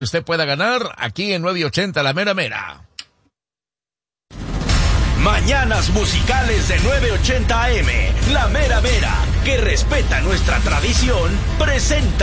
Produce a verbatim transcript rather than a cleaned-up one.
usted pueda ganar aquí en nueve ochenta La Mera Mera. Mañanas musicales de nueve ochenta A M, La Mera Mera, que respeta nuestra tradición, presenta